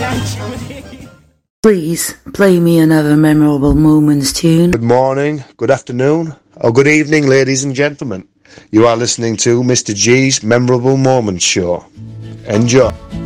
Please play me another Memorable Moments tune. Good morning, good afternoon, or good evening, ladies and gentlemen. You are listening to Mr. G's Memorable Moments Show. Enjoy.